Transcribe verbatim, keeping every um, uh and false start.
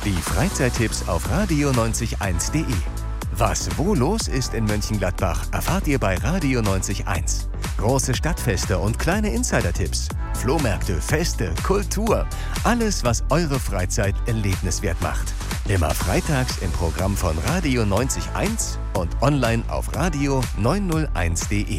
Die Freizeittipps auf radio neunzig eins punkt de. Was wo los ist in Mönchengladbach, erfahrt ihr bei Radio neunzig Komma eins. Große Stadtfeste und kleine Insider-Tipps, Flohmärkte, Feste, Kultur. Alles, was eure Freizeit erlebniswert macht. Immer freitags im Programm von Radio neunzig Komma eins und online auf radio neunhunderteins punkt de.